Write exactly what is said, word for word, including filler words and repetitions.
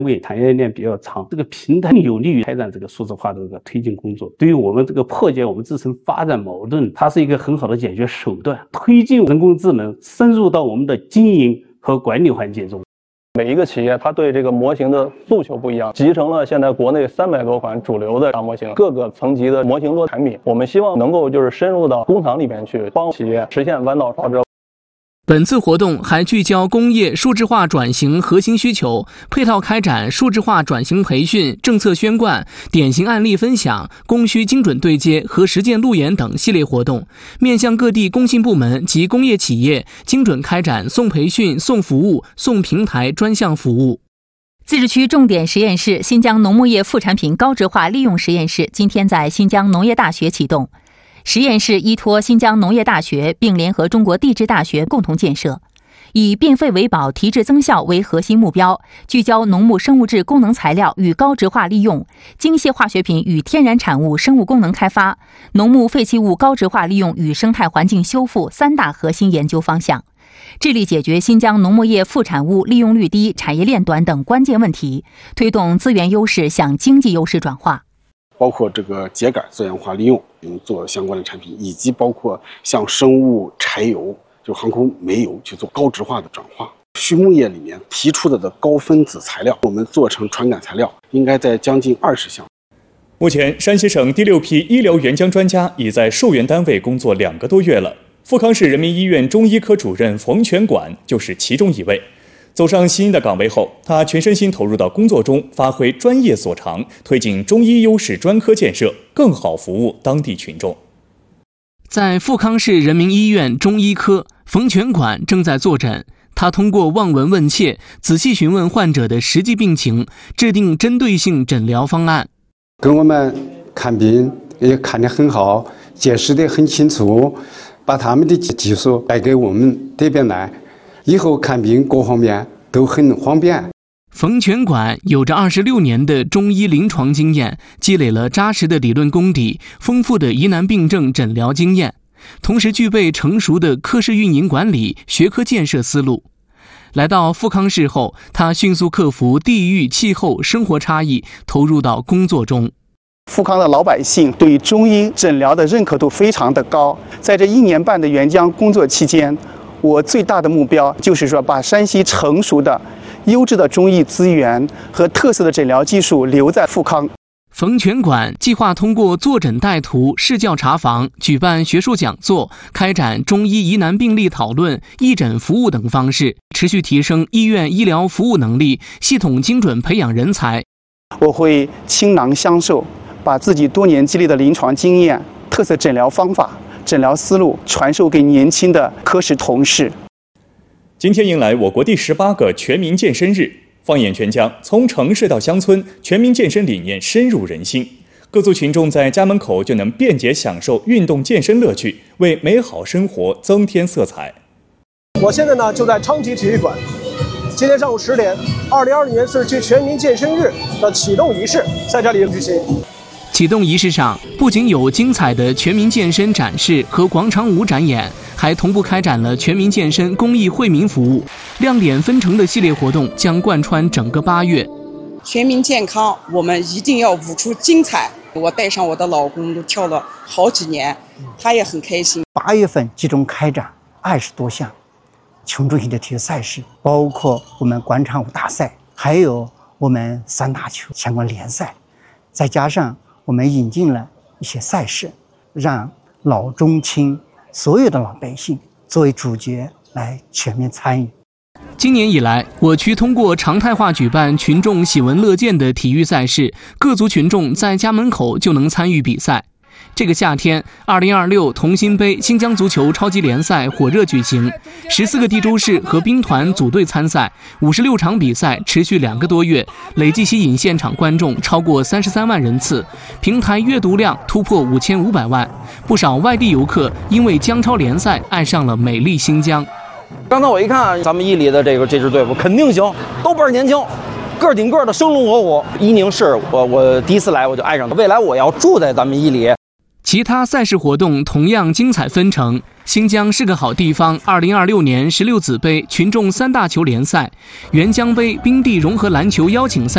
工业产业链比较长，这个平台有利于开展这个数字化的这个推进工作。对于我们这个破解我们自身发展矛盾，它是一个很好的解决手段，推进人工智能深入到我们的经营和管理环节中。 每一个企业它对这个模型的诉求不一样，集成了现在国内三百多款主流的大模型，各个层级的模型做产品。我们希望能够就是深入到工厂里面去，帮企业实现弯道超车。 本次活动还聚焦工业数字化转型核心需求，配套开展数字化转型培训、政策宣贯、典型案例分享、供需精准对接和实践路演等系列活动，面向各地工信部门及工业企业，精准开展送培训、送服务、送平台专项服务。 自治区重点实验室新疆农牧业副产品高质化利用实验室今天在新疆农业大学启动。实验室依托新疆农业大学并联合中国地质大学共同建设，以变废为宝、提质增效为核心目标，聚焦农牧生物质功能材料与高质化利用、精细化学品与天然产物生物功能开发、农牧废弃物高质化利用与生态环境修复三大核心研究方向，致力解决新疆农牧业副产物利用率低、产业链短等关键问题，推动资源优势向经济优势转化。 包括这个秸秆资源化利用，做相关的产品，以及包括像生物柴油，就航空煤油去做高质化的转化。畜牧业里面提出的的高分子材料，我们做成传感材料，应该在将近二十项。 目前，山西省第六批医疗援疆专家已在受援单位工作两个多月了。富康市人民医院中医科主任冯全管就是其中一位。走上新的岗位后，他全身心投入到工作中，发挥专业所长，推进中医优势专科建设，更好服务当地群众。 在富康市人民医院中医科，冯全管正在坐诊。他通过望闻问切，仔细询问患者的实际病情，制定针对性诊疗方案。 跟我们看病也看得很好，解释得很清楚，把他们的技术带给我们这边来。以后看病各方面都很方便。 冯全管有着二十六年的中医临床经验，积累了扎实的理论功底，丰富的疑难病症诊疗经验，同时具备成熟的科室运营管理、学科建设思路。来到富康市后，他迅速克服地域、气候、生活差异，投入到工作中。 富康的老百姓对中医诊疗的认可度非常的高。在这一年半的援疆工作期间，我最大的目标就是说，把山西成熟的、优质的中医资源和特色的诊疗技术留在富康。 冯全管计划通过坐诊带图、视教查房、举办学术讲座、开展中医疑难病例讨论、义诊服务等方式，持续提升医院医疗服务能力，系统精准培养人才。 我会倾囊相授，把自己多年积累的临床经验、特色诊疗方法、诊疗思路传授给年轻的科室同事。 今天迎来我国第十八个全民健身日，放眼全疆，从城市到乡村，全民健身理念深入人心。各族群众在家门口就能便捷享受运动健身乐趣，为美好生活增添色彩。 我现在呢就在昌吉体育馆，今天上午十点，二零二零年自治区全民健身日的启动仪式在这里举行。 启动仪式上，不仅有精彩的全民健身展示和广场舞展演，还同步开展了全民健身公益惠民服务，亮点纷呈的系列活动将贯穿整个八月。 全民健康，我们一定要舞出精彩。我带上我的老公都跳了好几年，他也很开心。 八月份集中开展二十多项群众性的体育赛事，包括我们广场舞大赛，还有我们三大球相关联赛，再加上我们引进了一些赛事，让老中青所有的老百姓作为主角来全面参与。 今年以来，我区通过常态化举办群众喜闻乐见的体育赛事，各族群众在家门口就能参与比赛。这个夏天，二零二六同心杯新疆足球超级联赛火热举行，十四个地州市和兵团组队参赛，五十六场比赛持续两个多月，累计吸引现场观众超过三十三万人次，平台阅读量突破五千五百万。不少外地游客因为疆超联赛爱上了美丽新疆。 刚才我一看，咱们伊犁的这个这支队伍肯定行，都倍儿年轻。个顶个的生龙活虎，伊宁市我我第一次来我就爱上它，未来我要住在咱们伊犁。 其他赛事活动同样精彩纷呈。新疆是个好地方二零二六年十六子杯群众三大球联赛、援疆杯冰地融合篮球邀请赛